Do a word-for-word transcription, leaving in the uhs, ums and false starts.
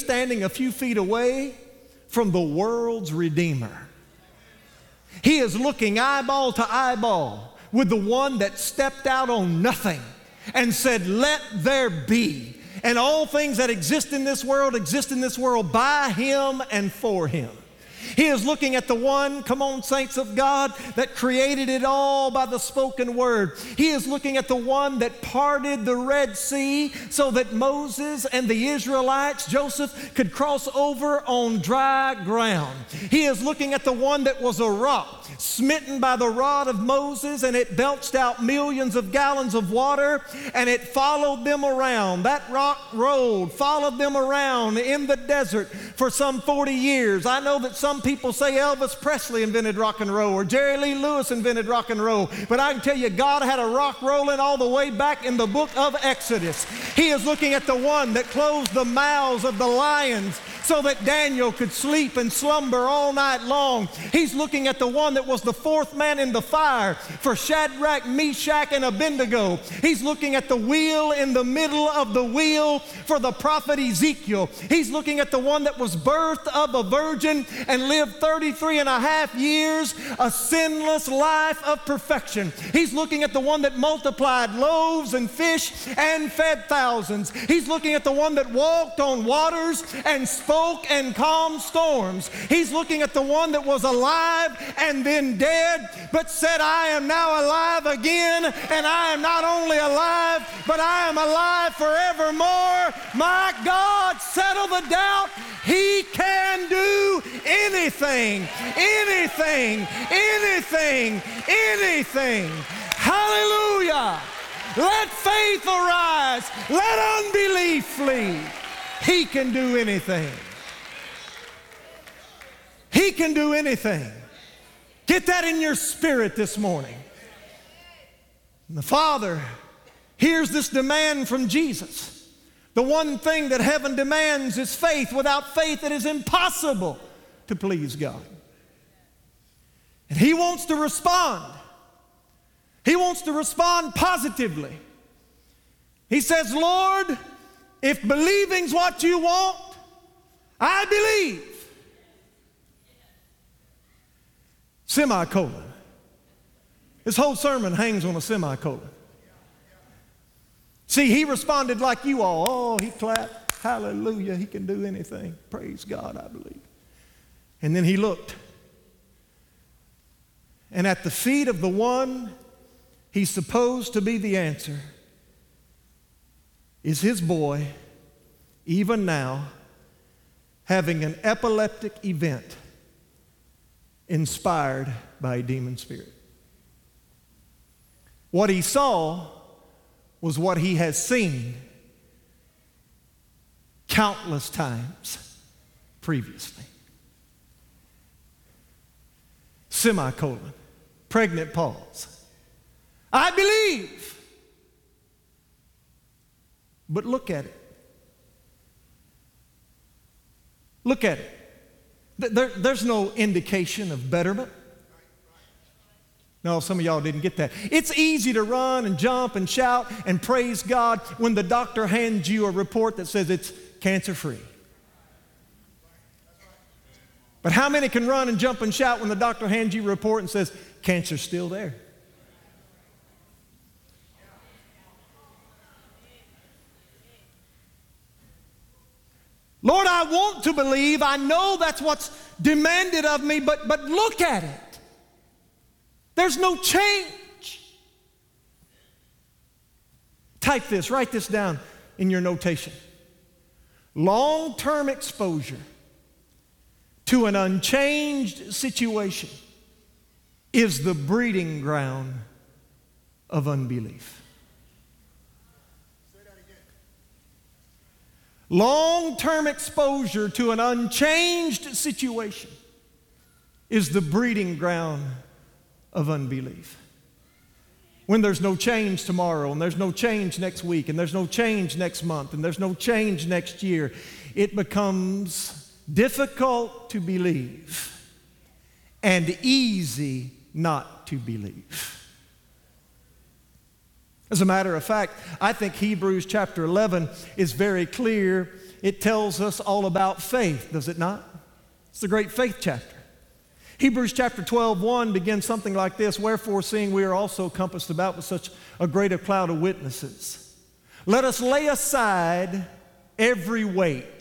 standing a few feet away from the world's Redeemer. He is looking eyeball to eyeball with the one that stepped out on nothing and said, let there be. And all things that exist in this world exist in this world by Him and for Him. He is looking at the one, come on, saints of God, that created it all by the spoken word. He is looking at the one that parted the Red Sea so that Moses and the Israelites, Joseph, could cross over on dry ground. He is looking at the one that was a rock, smitten by the rod of Moses, and it belched out millions of gallons of water, and it followed them around. That rock rolled, followed them around in the desert for some forty years. I know that some people say Elvis Presley invented rock and roll or Jerry Lee Lewis invented rock and roll, but I can tell you God had a rock rolling all the way back in the book of Exodus. He is looking at the one that closed the mouths of the lions so that Daniel could sleep and slumber all night long. He's looking at the one that was the fourth man in the fire for Shadrach, Meshach, and Abednego. He's looking at the wheel in the middle of the wheel for the prophet Ezekiel. He's looking at the one that was birthed of a virgin and lived thirty-three and a half years, a sinless life of perfection. He's looking at the one that multiplied loaves and fish and fed thousands. He's looking at the one that walked on waters and spoke and calmed storms. He's looking at the one that was alive and then dead, but said, I am now alive again, and I am not only alive, but I am alive forevermore. My God, settle the doubt. He can do anything, anything, anything, anything. Hallelujah. Let faith arise. Let unbelief flee. He can do anything. He can do anything. Get that in your spirit this morning. And the Father hears this demand from Jesus. The one thing that heaven demands is faith. Without faith, it is impossible to please God. And He wants to respond. He wants to respond positively. He says, Lord, if believing's what you want, I believe. Semicolon. This whole sermon hangs on a semicolon. See, he responded like you all. Oh, he clapped. Hallelujah. He can do anything. Praise God, I believe. And then he looked. And at the feet of the one he's supposed to be the answer is his boy, even now, having an epileptic event inspired by a demon spirit. What he saw was what he has seen countless times previously. Semicolon. Pregnant pause. I believe. But look at it. Look at it. There, there's no indication of betterment. No, some of y'all didn't get that. It's easy to run and jump and shout and praise God when the doctor hands you a report that says it's cancer-free. But how many can run and jump and shout when the doctor hands you a report and says cancer's still there? Lord, I want to believe. I know that's what's demanded of me, but, but look at it. There's no change. Type this, write this down in your notation. Long-term exposure to an unchanged situation is the breeding ground of unbelief. Long-term exposure to an unchanged situation is the breeding ground of unbelief. When there's no change tomorrow, and there's no change next week, and there's no change next month, and there's no change next year, it becomes difficult to believe and easy not to believe. As a matter of fact, I think Hebrews chapter eleven is very clear it tells us all about faith, does it not? It's the great faith chapter. Hebrews chapter twelve, one begins something like this: wherefore, seeing we are also compassed about with such a great a cloud of witnesses, let us lay aside every weight